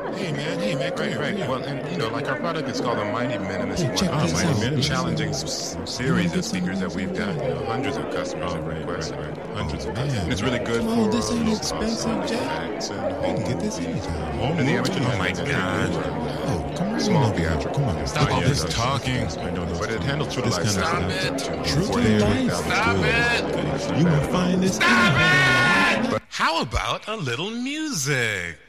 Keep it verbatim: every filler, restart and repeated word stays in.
Hey man, hey man, Right, right. Well, and you know, like our product is called the Mighty Minimus Hey, check one. this It's out. a challenging s- series of speakers that we've got. You know, hundreds of customers have requested. Hundreds of customers. And it's really good Come on, for this ain't low expensive, cost Jack. effects and We home can get this movies. anytime. And the amateur Oh my has very God. good, Oh, come on. small over here. theatrical. Come on. Stop all Yeah, this those- talking. I know those. But it handles true to This life. kind of sound. stuff. Two, True four, to eight, life. eight thousand. Stop Good. it. You will find this. Stop it! How about a little music?